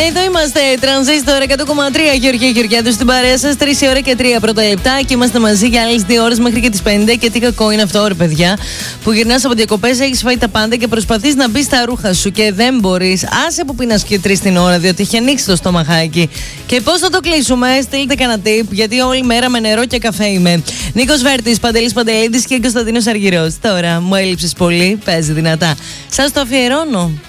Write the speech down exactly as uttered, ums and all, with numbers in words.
εδώ είμαστε. Τρανζίστορ εκατό κόμμα τρία. Γεωργία Γεωργιάδου στην παρέα σας. τρεις η ώρα και τρία πρώτα λεπτά. Και είμαστε μαζί για άλλες δύο ώρες μέχρι και τις πέντε. Και τι κακό είναι αυτό, ρε παιδιά, που γυρνάς από διακοπές, έχεις φάει τα πάντα και προσπαθείς να μπεις στα ρούχα σου και δεν μπορείς. Άσε που πίνας και τρεις την ώρα, διότι έχει ανοίξει το στομαχάκι. Και πώς θα το κλείσουμε, στείλτε κανένα tip, γιατί όλη μέρα με νερό και καφέ είμαι. Νίκος Βέρτης, Παντελής Παντελίδης και Κωνσταντίνος Αργυρός. Τώρα μου έλειψες πολύ, παίζει δυνατά. Σας το αφιερώνω.